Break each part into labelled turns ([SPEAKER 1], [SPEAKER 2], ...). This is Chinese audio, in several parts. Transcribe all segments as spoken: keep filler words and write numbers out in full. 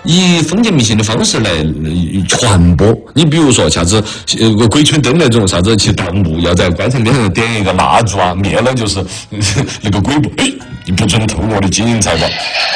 [SPEAKER 1] 以封建迷信的方式来传播。你比如说啥子呃鬼吹灯那种，啥子去盗墓要在棺材边上点一个蜡烛啊，灭了就是那个鬼不哎，你不准偷我的金银财宝。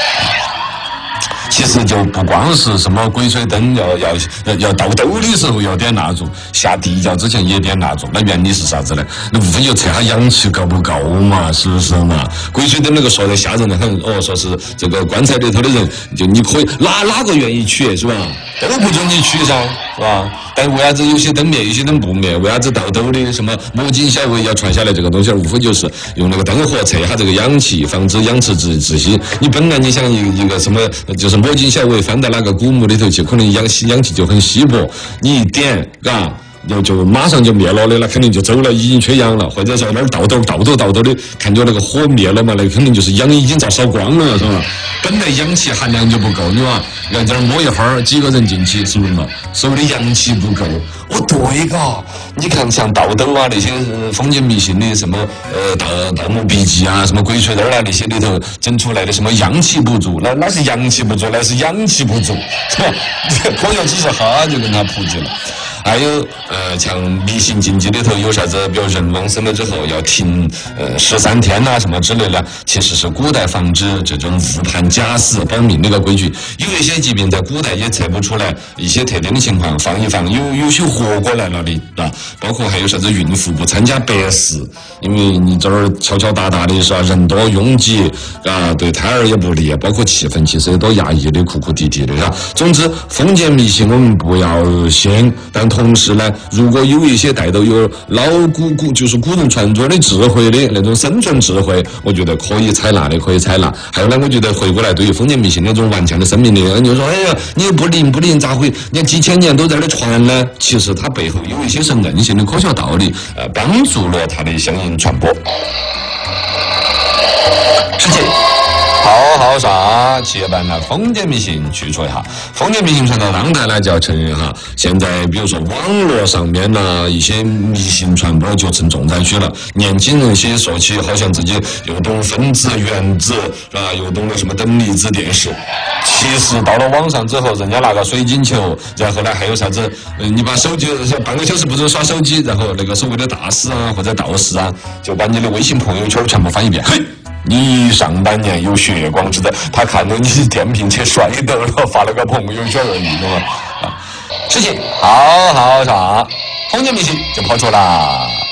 [SPEAKER 1] 其实就不光是什么鬼吹灯要要要要倒斗的时候要点蜡烛，下地窖之前也点蜡烛，那原理是啥子呢？那无非就测下阳气够不够嘛，是不是嘛？鬼吹灯那个说得吓人的很，哦，说是这个棺材里头的人，就你可以哪哪个愿意取是吧？都不准你取噻，是吧？但为啥子有些灯灭，有些灯不灭？为啥子倒斗的什么魔镜小卫要传下来这个东西，无非就是用那个灯火测一下这个氧气，防止氧气窒窒息。你本来你想一一个什么就是魔镜小卫翻到那个古墓里头去，可能氧气氧气就很稀薄，你一点，嘎。就就马上就灭了的，那肯定就走了，已经缺氧了，或者说那儿倒斗倒斗倒斗的，看着那个火灭了嘛，那肯定就是氧已经遭烧光了，是吧？本来氧气含量就不够，你嘛，要在那儿摸一会儿，几个人进去，是不是嘛？所谓的氧气不够，哦，对嘎，你看像倒斗啊那些封建迷信的什么呃盗盗墓笔记啊，什么鬼吹灯啊那些里头整出来的什么阳气不足，那那是阳气不足，那是氧气不足，是吧？科学知识哈就跟他普及了。还有呃，像迷信禁忌里头有啥子，比如人往生了之后要停呃十三天呐、啊、什么之类的，其实是古代防止这种误判假死保命那个规矩。有一些疾病在古代也测不出来一些特定的情况，放一放有有些活过来了的啊，包括还有啥子孕妇不参加白事，因为你这儿敲敲打打的是吧，人多拥挤啊，对胎儿也不利，包括气氛其实也多压抑的，哭哭啼啼的是吧？总之，封建迷信我们不要信，但同时呢，如果有一些带有有老古古就是古人传说的智慧的那种生存智慧，我觉得可以采纳的，可以采纳。还有呢，我觉得回过来对于封建迷信那种顽强的生命力，你就说，哎呀，你又不灵不灵，咋会？你看几千年都在那传呢？其实它背后有一些是硬性的科学道理，呃，帮助了它的相应传播。世界。好好啥？企业办了封建迷信去除一下，封建迷信传到当代呢，就要承认哈。现在比如说网络上面呢，一些迷信传播就成重灾区了。年轻人些说起好像自己又懂分子、原子，是吧？又懂了什么等离子电势。其实到了网上之后，人家拿个水晶球，然后呢还有啥子？嗯，你把手机半个小时不准刷手机，然后那个所谓的大师啊或者道士啊，就把你的微信朋友圈全部翻一遍。嘿。你上半年有血光之灾，他看到你电瓶车摔倒了，发了个朋友圈而已，懂吗？啊，事情好好啥，封建迷信就跑出了。